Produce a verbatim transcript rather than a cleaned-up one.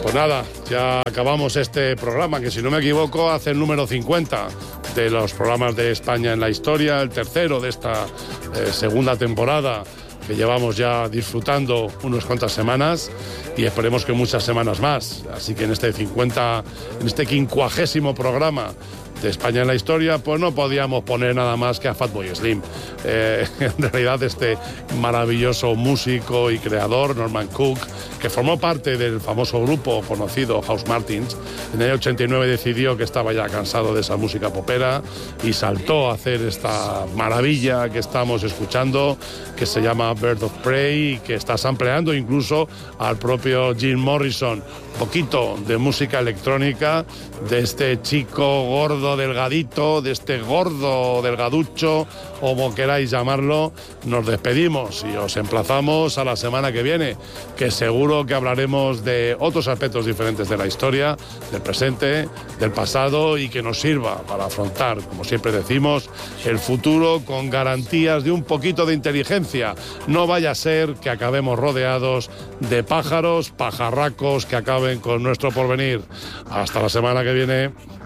Pues nada, ya acabamos este programa, que si no me equivoco hace el número cincuenta de los programas de España en la historia, el tercero de esta eh, segunda temporada que llevamos ya disfrutando unas cuantas semanas y esperemos que muchas semanas más. Así que en este cincuenta, en este quincuagésimo programa de España en la historia, pues no podíamos poner nada más que a Fatboy Slim. Eh, en realidad este maravilloso músico y creador, Norman Cook, que formó parte del famoso grupo conocido House Martins, en el ochenta y nueve decidió que estaba ya cansado de esa música popera y saltó a hacer esta maravilla que estamos escuchando, que se llama Bird of Prey, y que está sampleando incluso al propio Jim Morrison. Poquito de música electrónica de este chico gordo delgadito, de este gordo delgaducho, o como queráis llamarlo. Nos despedimos y os emplazamos a la semana que viene, que seguro que hablaremos de otros aspectos diferentes de la historia, del presente, del pasado, y que nos sirva para afrontar, como siempre decimos, el futuro con garantías de un poquito de inteligencia. No vaya a ser que acabemos rodeados de pájaros, pajarracos que acaben con nuestro porvenir. Hasta la semana que viene.